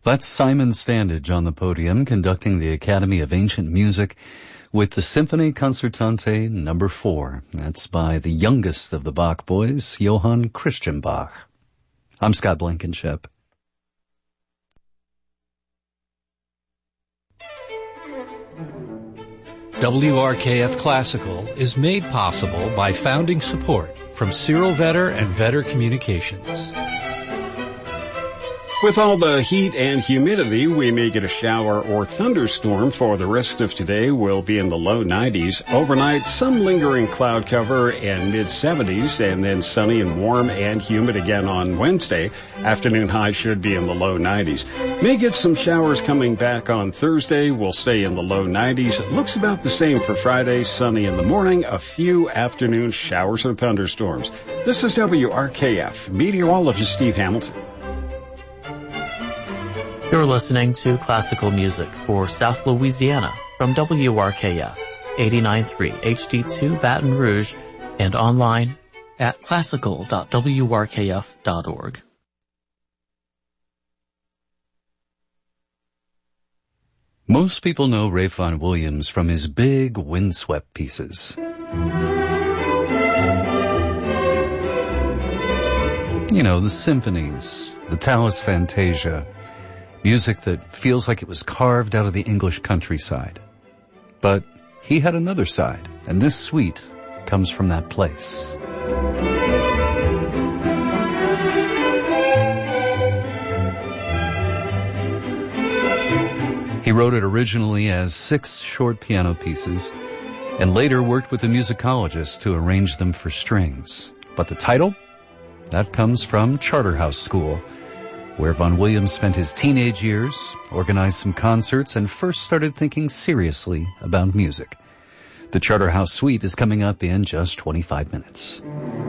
That's Simon Standage on the podium conducting the Academy of Ancient Music with the Symphony Concertante No. 4. That's by the youngest of the Bach boys, Johann Christian Bach. I'm Scott Blankenship. WRKF Classical is made possible by founding support from Cyril Vetter and Vetter Communications. With all the heat and humidity, we may get a shower or thunderstorm. For the rest of today, we'll be in the low 90s. Overnight, some lingering cloud cover and mid-70s, and then sunny and warm and humid again on Wednesday. Afternoon high should be in the low 90s. May get some showers coming back on Thursday. We'll stay in the low 90s. It looks about the same for Friday. Sunny in the morning, a few afternoon showers or thunderstorms. This is WRKF. Meteorologist Steve Hamilton. You're listening to classical music for South Louisiana from WRKF 89.3 HD2 Baton Rouge and online at classical.wrkf.org. Most people know Ralph Vaughan Williams from his big windswept pieces. You know, the symphonies, the Tallis Fantasia, music that feels like it was carved out of the English countryside. But he had another side, and this suite comes from that place. He wrote it originally as 6 short piano pieces, and later worked with a musicologist to arrange them for strings. But the title? That comes from Charterhouse School, where Vaughan Williams spent his teenage years, organized some concerts, and first started thinking seriously about music. The Charterhouse Suite is coming up in just 25 minutes.